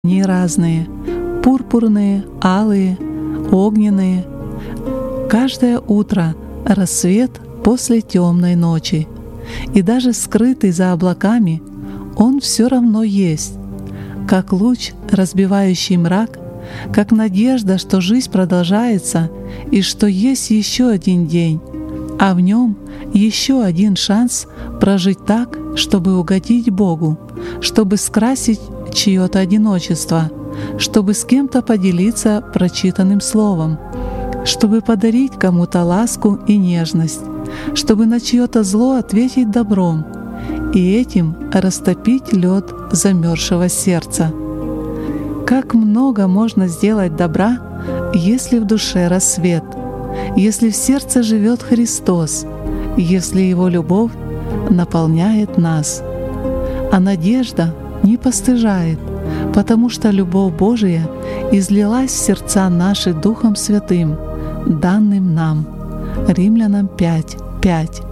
Они разные — пурпурные, алые, огненные. Каждое утро — рассвет после темной ночи. И даже скрытый за облаками, Он все равно есть, как луч, разбивающий мрак, как надежда, что жизнь продолжается и что есть еще один день, а в нем еще один шанс прожить так, чтобы угодить Богу, чтобы скрасить чье-то одиночество, чтобы с кем-то поделиться прочитанным словом, чтобы подарить кому-то ласку и нежность, чтобы на чье-то зло ответить добром и этим растопить лед замерзшего сердца. Как много можно сделать добра, если в душе рассвет, если в сердце живет Христос, если Его любовь наполняет нас. А надежда не постыжает, потому что любовь Божия излилась в сердца наши Духом Святым, данным нам. Римлянам 5:5.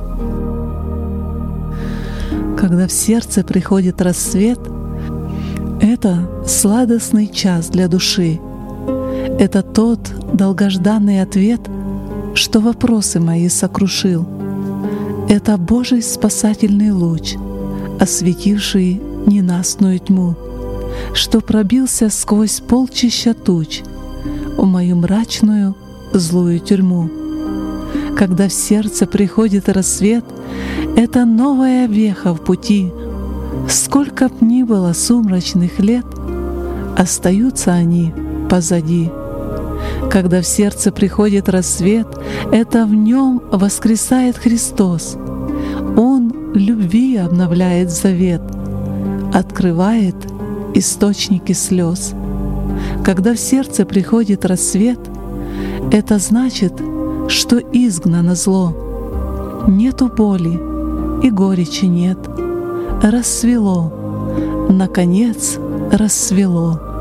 Когда в сердце приходит рассвет, это сладостный час для души. Это тот долгожданный ответ, что вопросы мои сокрушил. Это Божий спасательный луч, осветивший ненастную тьму, что пробился сквозь полчища туч в мою мрачную злую тюрьму. Когда в сердце приходит рассвет, это новая веха в пути. Сколько б ни было сумрачных лет, остаются они позади. Когда в сердце приходит рассвет, это в нем воскресает Христос. Он любви обновляет завет, открывает источники слез. Когда в сердце приходит рассвет, это значит, что изгнано зло. Нету боли и горечи нет. Рассвело, наконец рассвело.